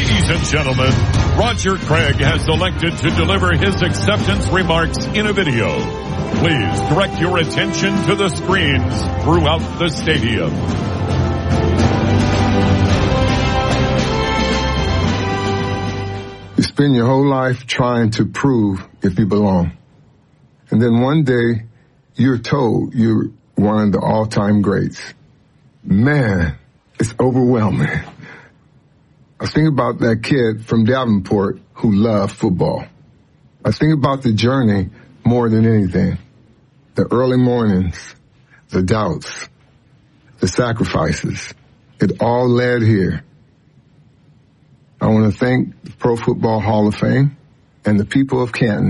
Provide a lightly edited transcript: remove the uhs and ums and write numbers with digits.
Ladies and gentlemen, Roger Craig has elected to deliver his acceptance remarks in a video. Please direct your attention to the screens throughout the stadium. You spend your whole life trying to prove if you belong. And then one day, you're told you're one of the all-time greats. Man, it's overwhelming. I think about that kid from Davenport who loved football. I think about the journey more than anything. The early mornings, the doubts, the sacrifices. It all led here. I want to thank the Pro Football Hall of Fame and the people of Canton